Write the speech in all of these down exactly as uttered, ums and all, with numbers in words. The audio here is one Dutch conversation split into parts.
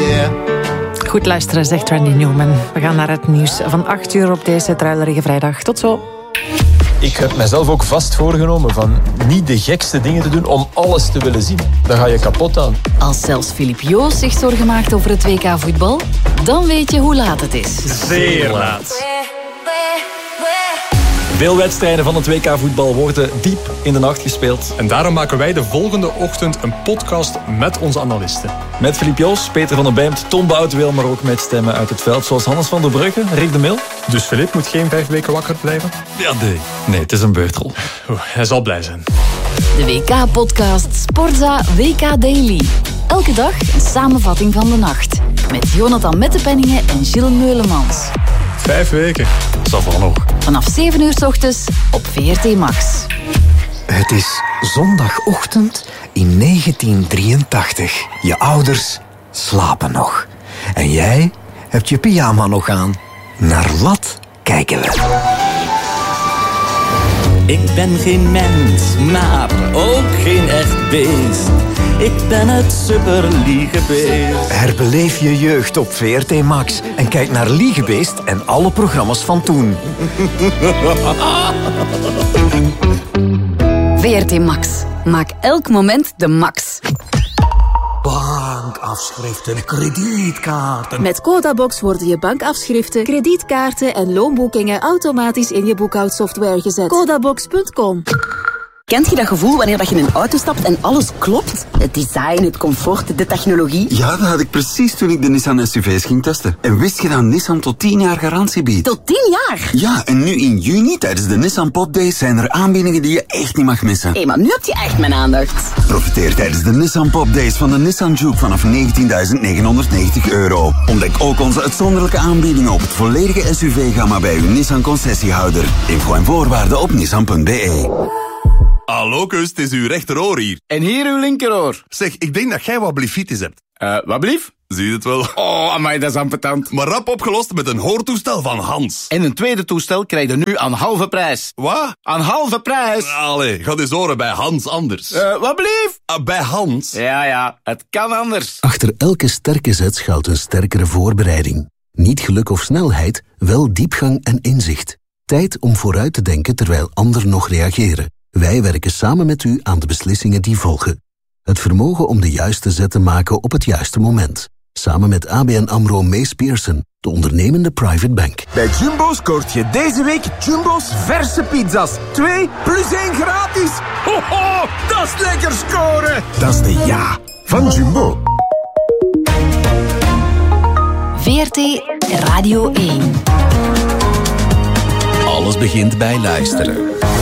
yeah. Goed luisteren, zegt Randy Newman. We gaan naar het nieuws van acht uur op deze druilerige vrijdag. Tot zo. Ik heb mezelf ook vast voorgenomen van niet de gekste dingen te doen om alles te willen zien. Dan ga je kapot aan. Als zelfs Filip Joos zich zorgen maakt over het W K voetbal, dan weet je hoe laat het is. Zeer laat. Veel wedstrijden van het W K voetbal worden diep in de nacht gespeeld. En daarom maken wij de volgende ochtend een podcast met onze analisten. Met Filip Joos, Peter van der Beemt, Tom Boutweel, maar ook met stemmen uit het veld zoals Hannes van der Brugge, Rick de Mil. Dus Filip moet geen vijf weken wakker blijven? Ja, nee. Nee, het is een beurtrol. Oeh, hij zal blij zijn. De W K-podcast Sportza W K Daily. Elke dag een samenvatting van de nacht. Met Jonathan Mettepenningen en Gilles Meulemans. Vijf weken. Dat zal nog. Vanaf zeven uur 's ochtends op V R T Max. Het is zondagochtend in negentien drieëntachtig. Je ouders slapen nog. En jij hebt je pyjama nog aan. Naar wat kijken we? Ik ben geen mens, maar ook geen echt beest. Ik ben het superliegebeest. Herbeleef je jeugd op V R T Max en kijk naar Liegebeest en alle programma's van toen. V R T Max. Maak elk moment de max. Bankafschriften, kredietkaarten. Met Codabox worden je bankafschriften, kredietkaarten en loonboekingen automatisch in je boekhoudsoftware gezet. Codabox punt com. Kent je dat gevoel wanneer je in een auto stapt en alles klopt? Het design, het comfort, de technologie. Ja, dat had ik precies toen ik de Nissan S U V's ging testen. En wist je dat Nissan tot tien jaar garantie biedt? Tot tien jaar? Ja, en nu in juni tijdens de Nissan Pop Days zijn er aanbiedingen die je echt niet mag missen. Hé, hey, maar nu heb je echt mijn aandacht. Profiteer tijdens de Nissan Pop Days van de Nissan Juke vanaf negentienduizend negenhonderdnegentig euro. Ontdek ook onze uitzonderlijke aanbiedingen op het volledige S U V-gamma bij uw Nissan concessiehouder. Info en voorwaarden op nissan punt b e. Hallo, kus, het is uw rechteroor hier. En hier uw linkeroor. Zeg, ik denk dat jij wat bliefitis hebt. Eh, uh, wat blief? Zie je het wel? Oh, amai, dat is ambetant. Maar rap opgelost met een hoortoestel van Hans. En een tweede toestel krijg je nu aan halve prijs. Wat? Aan halve prijs. Allee, ga eens horen bij Hans anders. Eh, uh, wat blief? Uh, bij Hans. Ja, ja, het kan anders. Achter elke sterke zet schuilt een sterkere voorbereiding. Niet geluk of snelheid, wel diepgang en inzicht. Tijd om vooruit te denken terwijl anderen nog reageren. Wij werken samen met u aan de beslissingen die volgen. Het vermogen om de juiste zet te maken op het juiste moment. Samen met A B N AMRO Mees Pearson, de ondernemende private bank. Bij Jumbo scoort je deze week Jumbo's verse pizza's. Twee plus één gratis. Ho, ho, dat is lekker scoren. Dat is de ja van Jumbo. V R T Radio één. Alles begint bij luisteren.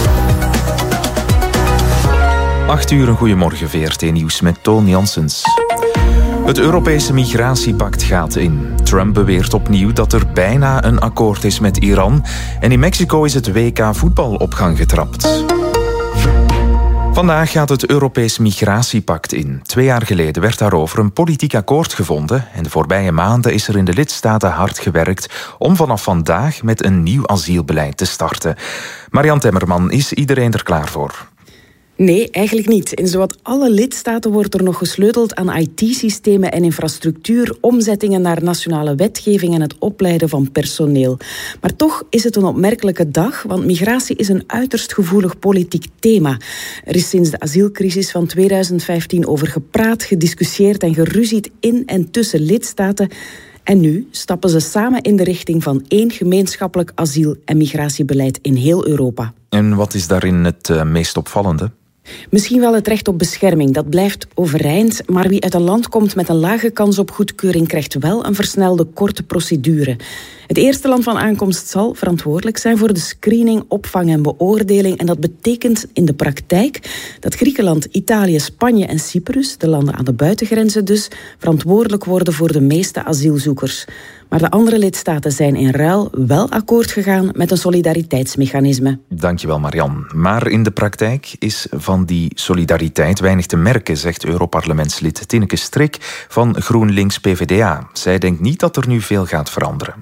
acht uur, een goeiemorgen, V R T-nieuws met Toon Janssens. Het Europese migratiepact gaat in. Trump beweert opnieuw dat er bijna een akkoord is met Iran. En in Mexico is het W K voetbal op gang getrapt. Vandaag gaat het Europees migratiepact in. Twee jaar geleden werd daarover een politiek akkoord gevonden. En de voorbije maanden is er in de lidstaten hard gewerkt om vanaf vandaag met een nieuw asielbeleid te starten. Marianne Temmerman, is iedereen er klaar voor? Nee, eigenlijk niet. In zowat alle lidstaten wordt er nog gesleuteld aan I T-systemen en infrastructuur, omzettingen naar nationale wetgeving en het opleiden van personeel. Maar toch is het een opmerkelijke dag, want migratie is een uiterst gevoelig politiek thema. Er is sinds de asielcrisis van tweeduizend vijftien over gepraat, gediscussieerd en geruzied in en tussen lidstaten. En nu stappen ze samen in de richting van één gemeenschappelijk asiel- en migratiebeleid in heel Europa. En wat is daarin het uh, meest opvallende? Misschien wel het recht op bescherming, dat blijft overeind, maar wie uit een land komt met een lage kans op goedkeuring krijgt wel een versnelde korte procedure. Het eerste land van aankomst zal verantwoordelijk zijn voor de screening, opvang en beoordeling. En dat betekent in de praktijk dat Griekenland, Italië, Spanje en Cyprus, de landen aan de buitengrenzen dus, verantwoordelijk worden voor de meeste asielzoekers. Maar de andere lidstaten zijn in ruil wel akkoord gegaan met een solidariteitsmechanisme. Dankjewel, Marianne. Maar in de praktijk is van die solidariteit weinig te merken, zegt Europarlementslid Tineke Strik van GroenLinks P V D A. Zij denkt niet dat er nu veel gaat veranderen.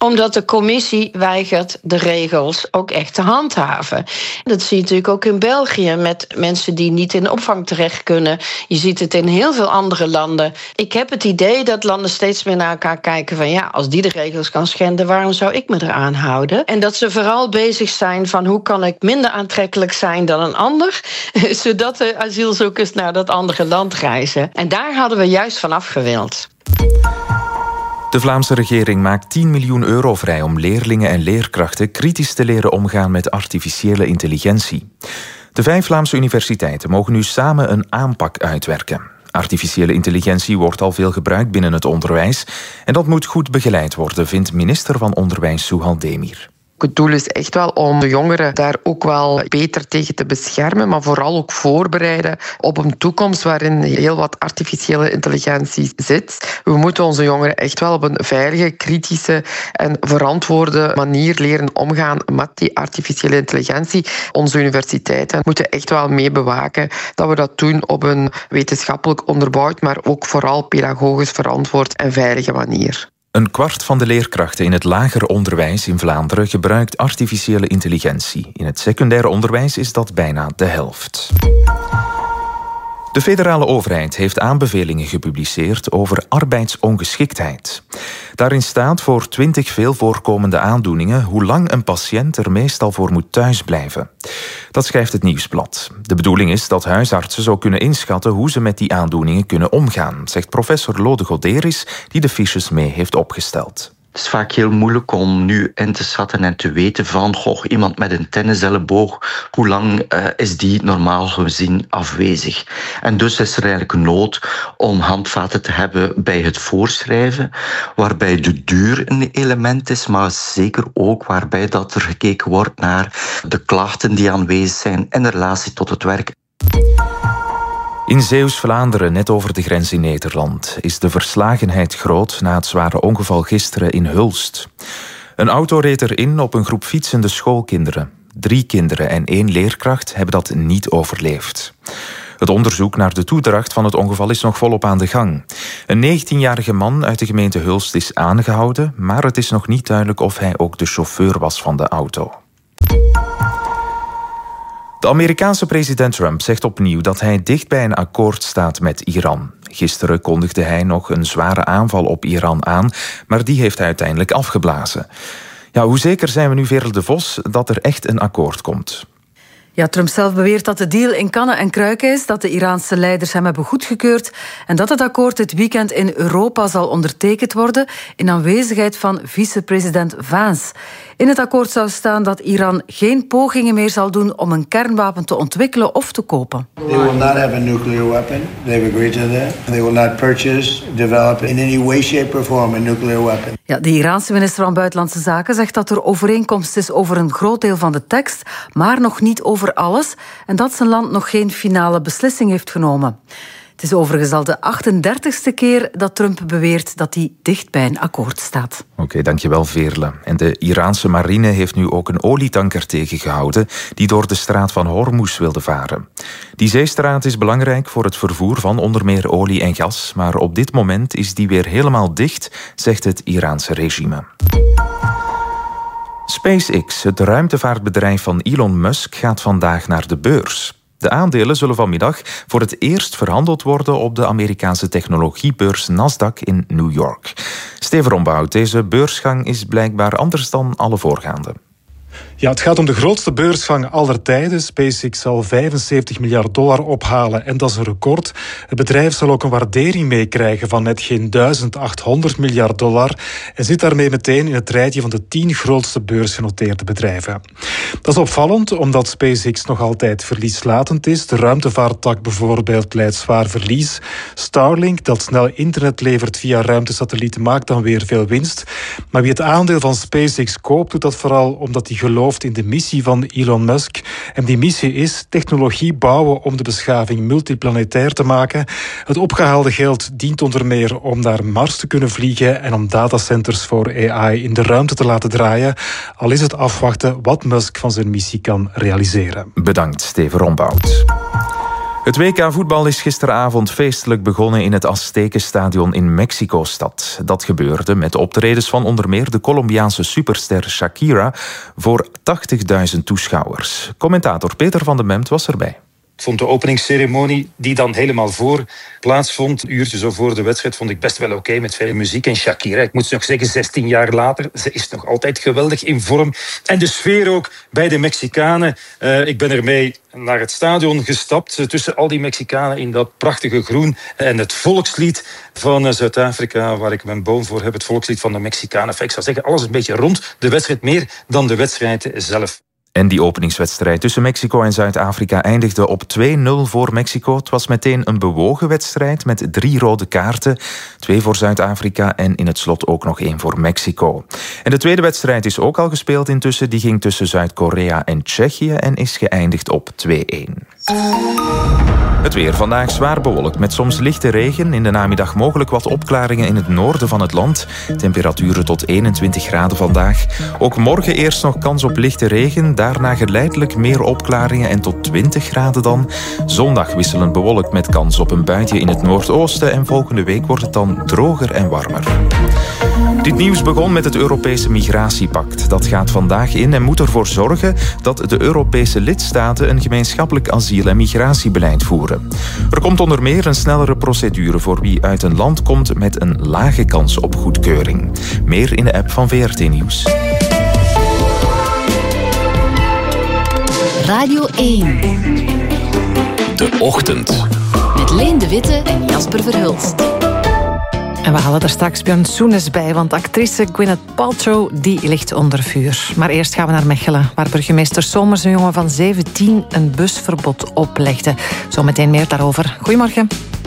Omdat de commissie weigert de regels ook echt te handhaven. Dat zie je natuurlijk ook in België met mensen die niet in de opvang terecht kunnen. Je ziet het in heel veel andere landen. Ik heb het idee dat landen steeds meer naar elkaar kijken van ja, als die de regels kan schenden, waarom zou ik me eraan houden? En dat ze vooral bezig zijn van hoe kan ik minder aantrekkelijk zijn dan een ander, zodat de asielzoekers naar dat andere land reizen. En daar hadden we juist van afgewild. De Vlaamse regering maakt tien miljoen euro vrij om leerlingen en leerkrachten kritisch te leren omgaan met artificiële intelligentie. De vijf Vlaamse universiteiten mogen nu samen een aanpak uitwerken. Artificiële intelligentie wordt al veel gebruikt binnen het onderwijs en dat moet goed begeleid worden, vindt minister van Onderwijs Souhal Demir. Het doel is echt wel om de jongeren daar ook wel beter tegen te beschermen, maar vooral ook voorbereiden op een toekomst waarin heel wat artificiële intelligentie zit. We moeten onze jongeren echt wel op een veilige, kritische en verantwoorde manier leren omgaan met die artificiële intelligentie. Onze universiteiten moeten echt wel mee bewaken dat we dat doen op een wetenschappelijk onderbouwd, maar ook vooral pedagogisch verantwoord en veilige manier. Een kwart van de leerkrachten in het lager onderwijs in Vlaanderen gebruikt artificiële intelligentie. In het secundair onderwijs is dat bijna de helft. De federale overheid heeft aanbevelingen gepubliceerd over arbeidsongeschiktheid. Daarin staat voor twintig veel voorkomende aandoeningen hoe lang een patiënt er meestal voor moet thuisblijven. Dat schrijft het Nieuwsblad. De bedoeling is dat huisartsen zo kunnen inschatten hoe ze met die aandoeningen kunnen omgaan, zegt professor Lode Goderis, die de fiches mee heeft opgesteld. Het is vaak heel moeilijk om nu in te schatten en te weten van goh, iemand met een tenniselleboog, hoe lang uh, is die normaal gezien afwezig. En dus is er eigenlijk nood om handvaten te hebben bij het voorschrijven, waarbij de duur een element is, maar zeker ook waarbij dat er gekeken wordt naar de klachten die aanwezig zijn in relatie tot het werk. In Zeeuws-Vlaanderen, net over de grens in Nederland, is de verslagenheid groot na het zware ongeval gisteren in Hulst. Een auto reed erin op een groep fietsende schoolkinderen. Drie kinderen en één leerkracht hebben dat niet overleefd. Het onderzoek naar de toedracht van het ongeval is nog volop aan de gang. Een negentienjarige man uit de gemeente Hulst is aangehouden, maar het is nog niet duidelijk of hij ook de chauffeur was van de auto. De Amerikaanse president Trump zegt opnieuw dat hij dicht bij een akkoord staat met Iran. Gisteren kondigde hij nog een zware aanval op Iran aan, maar die heeft hij uiteindelijk afgeblazen. Ja, hoe zeker zijn we nu, Veerle de Vos, dat er echt een akkoord komt? Ja, Trump zelf beweert dat de deal in kannen en kruiken is, dat de Iraanse leiders hem hebben goedgekeurd en dat het akkoord dit weekend in Europa zal ondertekend worden in aanwezigheid van vicepresident Vance. In het akkoord zou staan dat Iran geen pogingen meer zal doen om een kernwapen te ontwikkelen of te kopen. They will not have a nuclear weapon. They've agreed to that. They will not purchase, develop in any way, shape or form a nuclear weapon. Ja, de Iraanse minister van Buitenlandse Zaken zegt dat er overeenkomst is over een groot deel van de tekst, maar nog niet over alles, en dat zijn land nog geen finale beslissing heeft genomen. Het is overigens al de achtendertigste keer dat Trump beweert dat hij dicht bij een akkoord staat. Oké, okay, dankjewel Veerle. En de Iraanse marine heeft nu ook een olietanker tegengehouden die door de straat van Hormuz wilde varen. Die zeestraat is belangrijk voor het vervoer van onder meer olie en gas, maar op dit moment is die weer helemaal dicht, zegt het Iraanse regime. SpaceX, het ruimtevaartbedrijf van Elon Musk, gaat vandaag naar de beurs. De aandelen zullen vanmiddag voor het eerst verhandeld worden op de Amerikaanse technologiebeurs Nasdaq in New York. Steven Rombout, deze beursgang is blijkbaar anders dan alle voorgaande. Ja, het gaat om de grootste beursgang aller tijden. SpaceX zal vijfenzeventig miljard dollar ophalen en dat is een record. Het bedrijf zal ook een waardering meekrijgen van net geen duizendachthonderd miljard dollar en zit daarmee meteen in het rijtje van de tien grootste beursgenoteerde bedrijven. Dat is opvallend, omdat SpaceX nog altijd verlieslatend is. De ruimtevaarttak bijvoorbeeld leidt zwaar verlies. Starlink, dat snel internet levert via ruimtesatellieten, maakt dan weer veel winst. Maar wie het aandeel van SpaceX koopt, doet dat vooral omdat hij gelooft in de missie van Elon Musk. En die missie is technologie bouwen om de beschaving multiplanetair te maken. Het opgehaalde geld dient onder meer om naar Mars te kunnen vliegen en om datacenters voor A I in de ruimte te laten draaien. Al is het afwachten wat Musk van zijn missie kan realiseren. Bedankt, Steven Rombout. Het W K voetbal is gisteravond feestelijk begonnen in het Aztekenstadion in Mexico-stad. Dat gebeurde met optredens van onder meer de Colombiaanse superster Shakira voor tachtigduizend toeschouwers. Commentator Peter van den Bemt was erbij. Ik vond de openingsceremonie, die dan helemaal voor plaatsvond, een uurtje zo voor de wedstrijd, vond ik best wel oké, okay, met veel muziek. En Shakira, ik moet nog zeggen, zestien jaar later, ze is nog altijd geweldig in vorm. En de sfeer ook bij de Mexicanen. Uh, ik ben ermee naar het stadion gestapt, uh, tussen al die Mexicanen in dat prachtige groen. En het volkslied van uh, Zuid-Afrika, waar ik mijn boom voor heb, het volkslied van de Mexicanen. Enfin, ik zou zeggen, alles een beetje rond de wedstrijd, meer dan de wedstrijd zelf. En die openingswedstrijd tussen Mexico en Zuid-Afrika eindigde op twee nul voor Mexico. Het was meteen een bewogen wedstrijd met drie rode kaarten. Twee voor Zuid-Afrika en in het slot ook nog één voor Mexico. En de tweede wedstrijd is ook al gespeeld intussen. Die ging tussen Zuid-Korea en Tsjechië en is geëindigd op twee één. Het weer vandaag zwaar bewolkt met soms lichte regen. In de namiddag mogelijk wat opklaringen in het noorden van het land. Temperaturen tot eenentwintig graden vandaag. Ook morgen eerst nog kans op lichte regen. Daarna geleidelijk meer opklaringen en tot twintig graden dan. Zondag wisselend bewolkt met kans op een buitje in het noordoosten. En volgende week wordt het dan droger en warmer. Dit nieuws begon met het Europese Migratiepact. Dat gaat vandaag in en moet ervoor zorgen dat de Europese lidstaten een gemeenschappelijk asiel- en migratiebeleid voeren. Er komt onder meer een snellere procedure voor wie uit een land komt met een lage kans op goedkeuring. Meer in de app van V R T Nieuws. Radio één. De Ochtend. Met Leen de Witte en Jasper Verhulst. En we halen er straks Björn Soenes bij, want actrice Gwyneth Paltrow die ligt onder vuur. Maar eerst gaan we naar Mechelen, waar burgemeester Somers een jongen van zeventien een busverbod oplegde. Zometeen meer daarover. Goedemorgen.